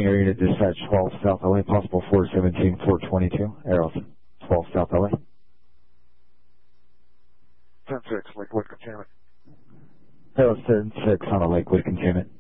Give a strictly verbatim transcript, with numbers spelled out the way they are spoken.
Air Unit Dispatch twelve South L A, possible four seventeen, four twenty-two, Arrows, twelve South L A. ten six, Lakewood containment. Arrows ten six on a Lakewood containment.